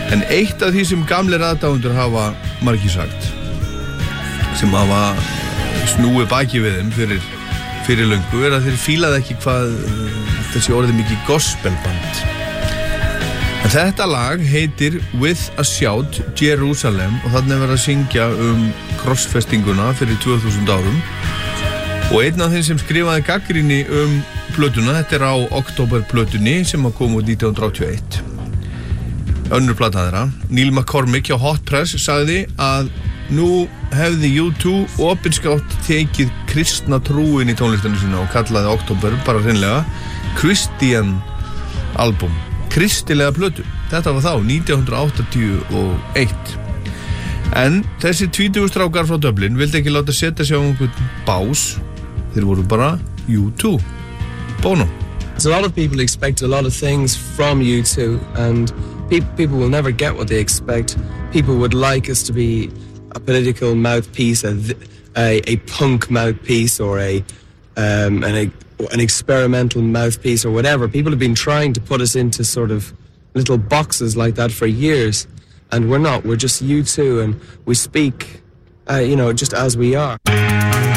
En eitt af því sem gamlir aðdáendur hafa margir sagt, sem hafa snúið baki við þeim fyrir löngu, að þeir fílaði ekki hvað þessi orðið mikið gospelband. En þetta lag heitir With a Shout Jerusalem og þarna verið að syngja krossfestinguna fyrir 2000 árum. Og einn af þeim sem skrifaði gagnrýni plötuna, þetta á Oktober-plötunni sem kom út 1981. Önnur plata þeirra, Neil McCormick hjá Hot Press sagði að nú hefði U2 opinskátt tekið kristna trúin í tónlistinu sína og kallaði Oktober bara hreinlega Christian album, kristilega plötu. Þetta var þá, 1981. En þessi 20 strákar frá Dublin vildi ekki láta setja sig á einhvern bás. Þeir voru bara U2. Bono. So a lot of people expect a lot of things from U2 and people will never get what they expect. People would like us to be a political mouthpiece, a punk mouthpiece, or an experimental mouthpiece, or whatever. People have been trying to put us into sort of little boxes like that for years, and we're not. We're just U2, and we speak, just as we are.